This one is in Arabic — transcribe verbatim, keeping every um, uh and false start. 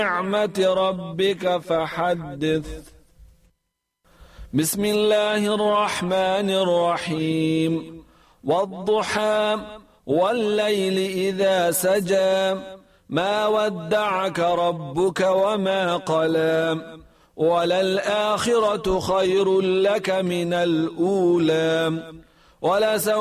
نعمة ربك فحدث. بسم الله الرحمن الرحيم. والضحى والليل إذا سجى ما ودعك ربك وما قلى وللآخرة خير لك من الأولى ولسوف